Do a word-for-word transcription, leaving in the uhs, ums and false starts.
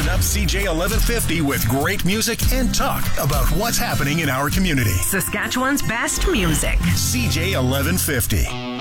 Turn up C J eleven fifty with great music and talk about what's happening in our community. Saskatchewan's best music. C J eleven fifty.